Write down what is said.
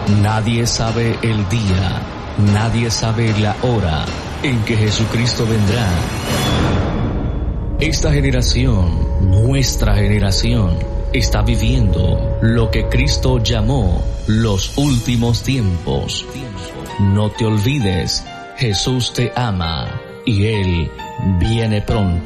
Nadie sabe el día, nadie sabe la hora en que Jesucristo vendrá. Esta generación, nuestra generación, está viviendo lo que Cristo llamó los últimos tiempos. No te olvides, Jesús te ama y Él viene pronto.